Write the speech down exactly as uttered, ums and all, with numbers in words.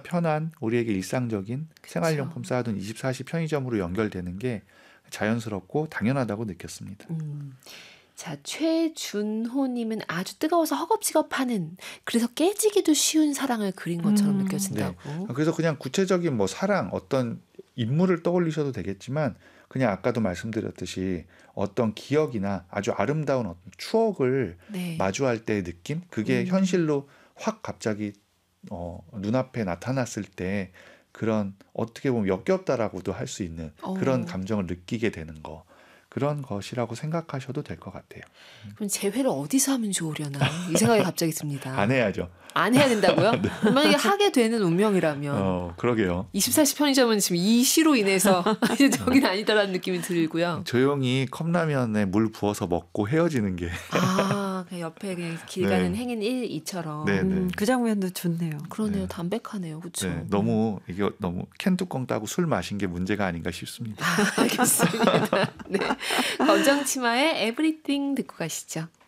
편한 우리에게 일상적인 그쵸. 생활용품 쌓아둔 이십사 시 편의점으로 연결되는 게 자연스럽고 당연하다고 느꼈습니다. 음. 자, 최준호님은 아주 뜨거워서 허겁지겁하는, 그래서 깨지기도 쉬운 사랑을 그린 것처럼 음. 느껴진다고. 그래서 그냥 구체적인 뭐 사랑, 어떤 인물을 떠올리셔도 되겠지만 그냥 아까도 말씀드렸듯이 어떤 기억이나 아주 아름다운 어떤 추억을 네. 마주할 때의 느낌, 그게 음. 현실로 확 갑자기 어, 눈앞에 나타났을 때 그런 어떻게 보면 역겹다라고도 할 수 있는 그런 어. 감정을 느끼게 되는 거, 그런 것이라고 생각하셔도 될 것 같아요. 그럼 재회를 어디서 하면 좋으려나 이 생각이 갑자기 듭니다. 안 해야죠. 안 해야 된다고요? 만약에 하게 되는 운명이라면 어, 그러게요. 이십사 시 편의점은 지금 이 시로 인해서 이제 저기는 아니다라는 느낌이 들고요. 조용히 컵라면에 물 부어서 먹고 헤어지는 게 아, 그냥 옆에 그냥 길 가는 네. 행인 일, 이처럼. 네, 네. 음, 그 장면도 좋네요. 그러네요. 네. 담백하네요. 그렇죠. 네, 너무 이게 너무 캔 뚜껑 따고 술 마신 게 문제가 아닌가 싶습니다. 아, 알겠습니다. 네. 검정치마의 Everything 듣고 가시죠.